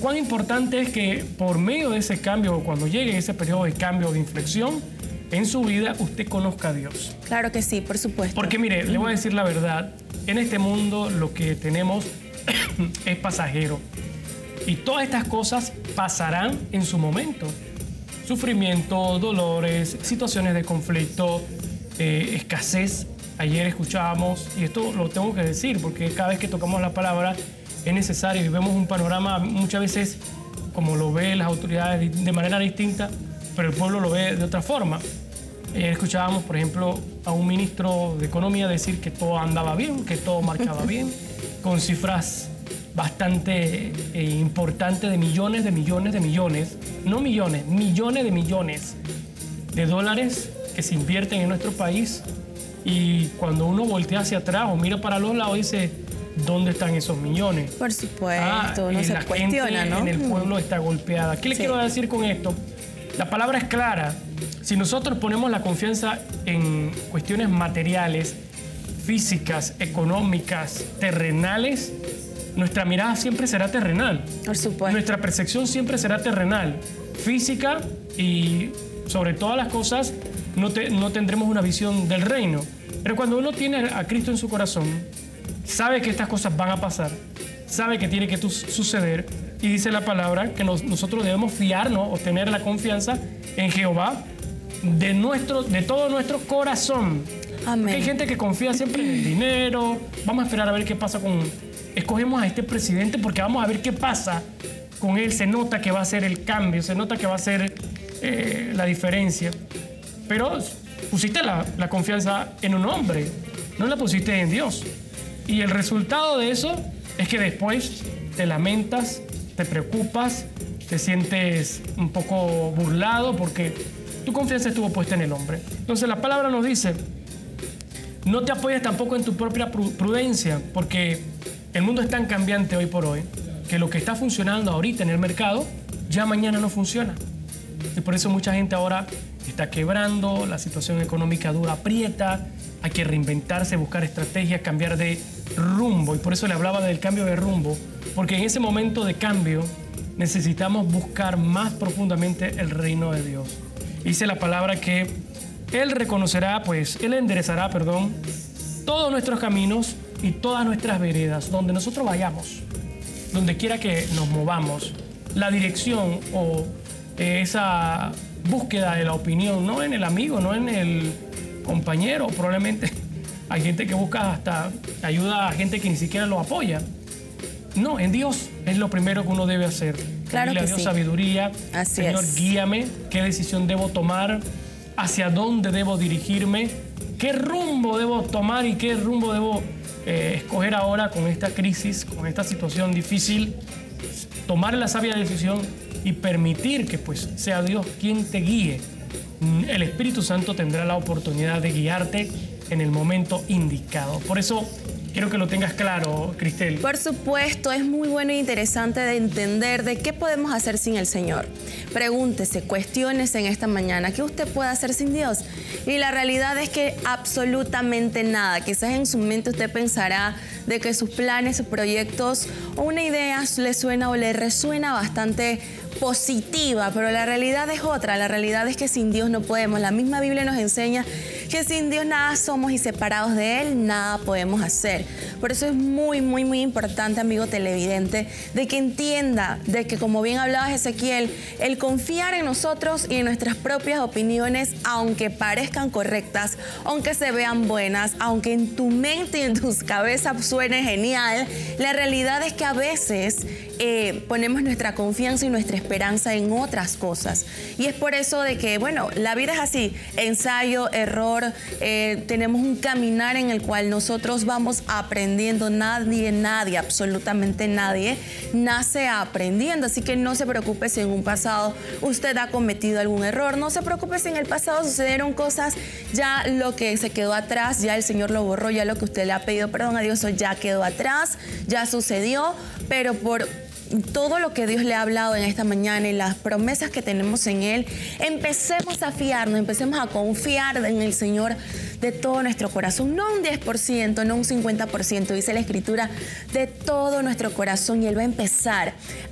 cuán importante es que por medio de ese cambio, cuando llegue ese periodo de cambio, de inflexión en su vida, usted conozca a Dios. Claro que sí, por supuesto. Porque mire, le voy a decir la verdad, en este mundo lo que tenemos es pasajero. Y todas estas cosas pasarán en su momento. Sufrimiento, dolores, situaciones de conflicto, escasez. Ayer escuchábamos, y esto lo tengo que decir, porque cada vez que tocamos la palabra es necesario y vemos un panorama muchas veces como lo ven las autoridades de manera distinta, pero el pueblo lo ve de otra forma. Ayer escuchábamos, por ejemplo, a un ministro de Economía decir que todo andaba bien, que todo marchaba bien, con cifras bastante importantes de millones, no millones, millones de millones de dólares que se invierten en nuestro país. Y cuando uno voltea hacia atrás o mira para los lados, dice, ¿dónde están esos millones? Por supuesto, no se la cuestiona, gente ¿no? en el pueblo está golpeada. ¿Qué le quiero decir con esto? La palabra es clara. Si nosotros ponemos la confianza en cuestiones materiales, físicas, económicas, terrenales, nuestra mirada siempre será terrenal. Por supuesto. Nuestra percepción siempre será terrenal, física, y sobre todas las cosas no tendremos una visión del reino. Pero cuando uno tiene a Cristo en su corazón, sabe que estas cosas van a pasar, sabe que tiene que suceder, y dice la palabra que nosotros debemos fiarnos o tener la confianza en Jehová de todo nuestro corazón. Amén. Porque hay gente que confía siempre en el dinero. Vamos a esperar a ver qué pasa escogemos a este presidente porque vamos a ver qué pasa con él. Se nota que va a ser el cambio, se nota que va a ser la diferencia. Pero pusiste la confianza en un hombre, no la pusiste en Dios. Y el resultado de eso es que después te lamentas, te preocupas, te sientes un poco burlado porque tu confianza estuvo puesta en el hombre. Entonces la palabra nos dice, no te apoyes tampoco en tu propia prudencia, porque el mundo es tan cambiante hoy por hoy que lo que está funcionando ahorita en el mercado ya mañana no funciona. Y por eso mucha gente ahora está quebrando, la situación económica dura, aprieta, hay que reinventarse, buscar estrategias, cambiar de rumbo. Y por eso le hablaba del cambio de rumbo, porque en ese momento de cambio necesitamos buscar más profundamente el reino de Dios. Dice la palabra que Él enderezará, todos nuestros caminos y todas nuestras veredas, donde nosotros vayamos, donde quiera que nos movamos, la dirección o esa búsqueda de la opinión, no en el amigo, no en el compañero, probablemente hay gente que busca hasta ayuda a gente que ni siquiera lo apoya. No, en Dios es lo primero que uno debe hacer. Claro que Pedirle a Dios sí. sabiduría. Así Señor, es. guíame, qué decisión debo tomar, hacia dónde debo dirigirme, qué rumbo debo tomar y qué rumbo debo escoger ahora con esta crisis, con esta situación difícil. Tomar la sabia decisión y permitir que sea Dios quien te guíe. El Espíritu Santo tendrá la oportunidad de guiarte en el momento indicado. Por eso quiero que lo tengas claro, Cristel. Por supuesto, es muy bueno e interesante de entender de qué podemos hacer sin el Señor. Pregúntese, cuestiónese en esta mañana, ¿qué usted puede hacer sin Dios? Y la realidad es que absolutamente nada. Quizás en su mente usted pensará de que sus planes, sus proyectos o una idea le suena o le resuena bastante positiva, pero la realidad es otra. La realidad es que sin Dios no podemos. La misma Biblia nos enseña que sin Dios nada somos y separados de Él nada podemos hacer. Por eso es muy, muy, muy importante, amigo televidente, de que entienda de que, como bien hablaba Ezequiel, el confiar en nosotros y en nuestras propias opiniones, aunque parezcan correctas, aunque se vean buenas, aunque en tu mente y en tus cabezas suene genial, la realidad es que a veces ponemos nuestra confianza y nuestra esperanza en otras cosas. Y es por eso de que, bueno, la vida es así, ensayo, error, tenemos un caminar en el cual nosotros vamos aprendiendo. Nadie, absolutamente nadie nace aprendiendo, así que no se preocupe si en un pasado usted ha cometido algún error, no se preocupe si en el pasado sucedieron cosas, ya lo que se quedó atrás, ya el Señor lo borró, ya lo que usted le ha pedido perdón a Dios, eso ya quedó atrás, ya sucedió, pero por todo lo que Dios le ha hablado en esta mañana y las promesas que tenemos en Él, empecemos a fiarnos, empecemos a confiar en el Señor de todo nuestro corazón, no un 10%, no un 50%, dice la Escritura, de todo nuestro corazón, y Él va a empezar